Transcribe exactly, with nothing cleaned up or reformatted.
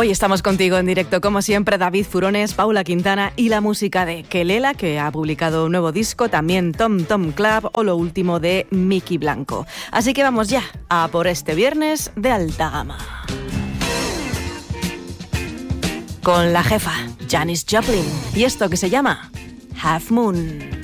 Hoy estamos contigo en directo, como siempre, David Furones, Paula Quintana y la música de Kelela, que ha publicado un nuevo disco, también Tom Tom Club o lo último de Miki Blanco. Así que vamos ya a por este viernes de alta gama. Con la jefa, Janis Joplin, y esto que se llama Half Moon.